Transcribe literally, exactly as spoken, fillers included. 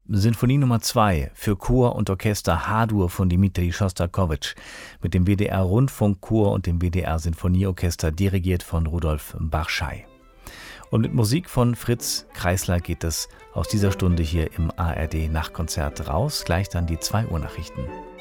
Sinfonie Nummer zwei für Chor und Orchester H-Dur von Dmitri Schostakowitsch mit dem W D R-Rundfunkchor und dem W D R-Sinfonieorchester dirigiert von Rudolf Barschay. Und mit Musik von Fritz Kreisler geht es aus dieser Stunde hier im A R D-Nachtkonzert raus. Gleich dann die zwei Uhr Nachrichten.